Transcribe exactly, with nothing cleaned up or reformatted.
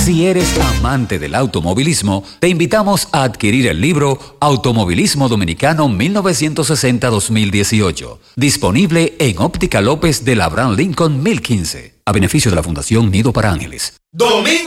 Si eres amante del automovilismo, te invitamos a adquirir el libro Automovilismo Dominicano mil novecientos sesenta a dos mil dieciocho, disponible en Óptica López de la Abraham Lincoln mil quince, a beneficio de la Fundación Nido para Ángeles. Domingo